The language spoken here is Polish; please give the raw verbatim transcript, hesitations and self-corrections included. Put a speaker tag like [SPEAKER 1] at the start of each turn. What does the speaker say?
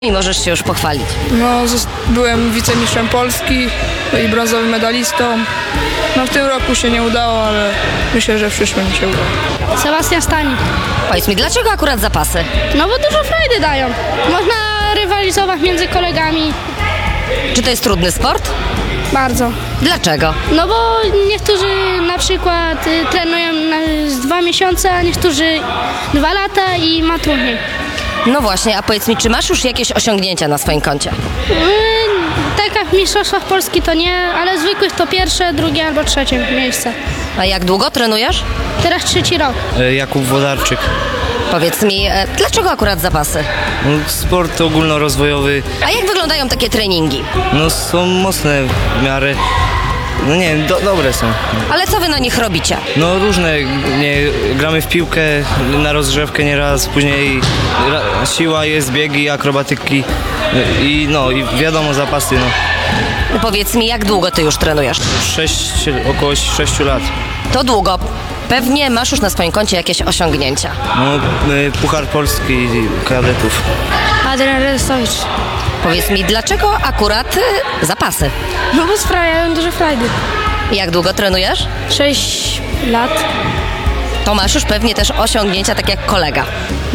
[SPEAKER 1] I możesz się już pochwalić.
[SPEAKER 2] No, zos- byłem wicemistrzem Polski i brązowym medalistą. No, w tym roku się nie udało, ale myślę, że w przyszłym się uda.
[SPEAKER 3] Sebastian Stanik.
[SPEAKER 1] Powiedz mi, dlaczego akurat zapasy?
[SPEAKER 3] No bo dużo frajdy dają. Można rywalizować między kolegami.
[SPEAKER 1] Czy to jest trudny sport?
[SPEAKER 3] Bardzo.
[SPEAKER 1] Dlaczego?
[SPEAKER 3] No bo niektórzy na przykład y, trenują na, z dwa miesiące, a niektórzy dwa lata i ma trudniej.
[SPEAKER 1] No właśnie, a powiedz mi, czy masz już jakieś osiągnięcia na swoim koncie?
[SPEAKER 3] Y, tak jak w Mistrzostwach Polski to nie, ale zwykłych to pierwsze, drugie albo trzecie miejsce.
[SPEAKER 1] A jak długo trenujesz?
[SPEAKER 3] Teraz trzeci rok.
[SPEAKER 4] E, Jakub Wodarczyk.
[SPEAKER 1] Powiedz mi, e, dlaczego akurat zapasy?
[SPEAKER 4] No, sport ogólnorozwojowy,
[SPEAKER 1] A jak wyglądają takie treningi?
[SPEAKER 4] no są mocne w miarę, no nie wiem, do, dobre są.
[SPEAKER 1] Ale co wy na nich robicie?
[SPEAKER 4] No różne, nie, gramy w piłkę na rozgrzewkę nieraz, później ra, siła jest, biegi, akrobatyki i no i wiadomo zapasy, no.
[SPEAKER 1] Powiedz mi, jak długo ty już trenujesz?
[SPEAKER 4] Sześć, około sześciu lat.
[SPEAKER 1] To długo. Pewnie masz już na swoim koncie jakieś osiągnięcia.
[SPEAKER 4] No, y, Puchar Polski kadetów.
[SPEAKER 3] Adrian Redestowicz.
[SPEAKER 1] Powiedz mi, dlaczego akurat y, zapasy?
[SPEAKER 3] No bo sprawiają dużo frajdy.
[SPEAKER 1] Jak długo trenujesz?
[SPEAKER 3] Sześć lat.
[SPEAKER 1] To masz już pewnie też osiągnięcia, tak jak kolega.